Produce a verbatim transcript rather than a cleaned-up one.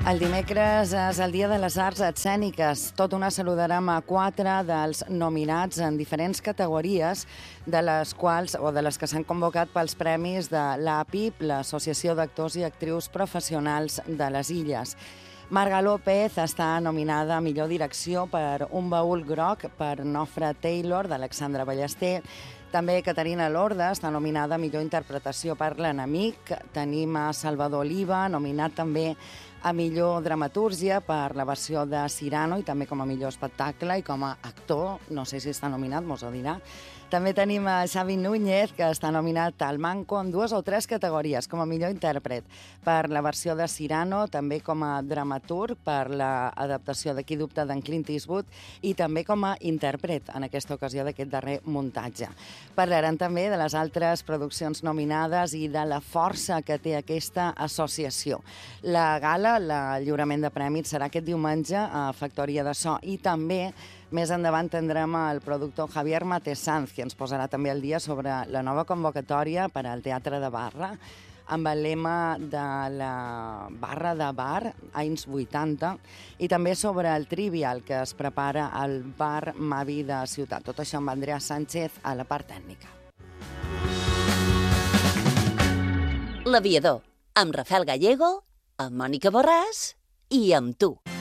El dimecres és el Dia de les Arts Escèniques. Tot una saludarem a quatre dels nominats en diferents categories, de les quals o de les que s'han convocat pels premis de l'A P I P, l'Associació d'Actors i Actrius Professionals de les Illes. Marga López està nominada a millor direcció per Un baül groc per Nofre Taylor, d'Alexandra Ballester. També Caterina Lorda està nominada a millor interpretació per L'enemic. Tenim a Salvador Oliva, nominat també a millor dramatúrgia per la versió de Cyrano i també com a millor espectacle i com a actor, no sé si està nominat, mos ho dirà. També tenim a Xavi Núñez, que està nominat al Manco en dues o tres categories, com a millor intèrpret per la versió de Cyrano, també com a dramaturg per l'adaptació de Qui dubta d'en Clint Eastwood i també com a intèrpret en aquesta ocasió d'aquest darrer muntatge. Parlarem també de les altres produccions nominades i de la força que té aquesta associació. La gala, el lliurament de prèmits, serà aquest diumenge a Factoria de So i també més endavant tindrem el productor Javier Matesanz, que ens posarà també al dia sobre la nova convocatòria per al Teatre de Barra, amb el lema de la barra de bar, anys vuitanta, i també sobre el Trivial, que es prepara al bar Mavi de Ciutat. Tot això amb Andrea Sánchez a la part tècnica. L'Aviador, amb Rafael Gallego, amb Mònica Borràs i amb tu.